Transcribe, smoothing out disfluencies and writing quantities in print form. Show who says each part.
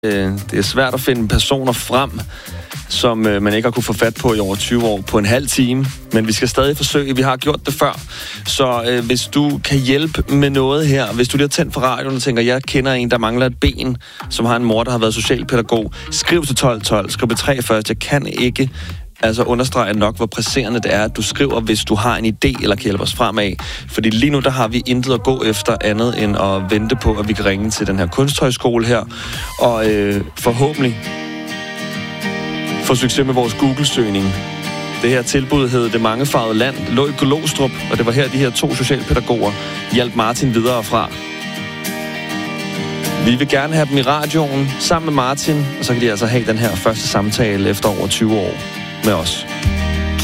Speaker 1: Det er svært at finde personer frem, som man ikke har kunne få fat på i over 20 år på en halv time. Men vi skal stadig forsøge. Vi har gjort det før. Så hvis du kan hjælpe med noget her, hvis du lige har tændt for radioen og tænker, jeg kender en, der mangler et ben, som har en mor, der har været socialpædagog, skriv til 1212. Skriv B3 først. Jeg kan ikke understrege nok, hvor presserende det er, at du skriver, hvis du har en idé eller kan hjælpe os fremad. Fordi lige nu, der har vi intet at gå efter andet end at vente på, at vi kan ringe til den her kunsthøjskole her. Og forhåbentlig få succes med vores Google-søgning. Det her tilbud hed Det Mangefarvede Land, lå i Glostrup, og det var her, de her 2 socialpædagoger hjalp Martin videre fra. Vi vil gerne have dem i radioen sammen med Martin, og så kan de altså have den her første samtale efter over 20 år med os.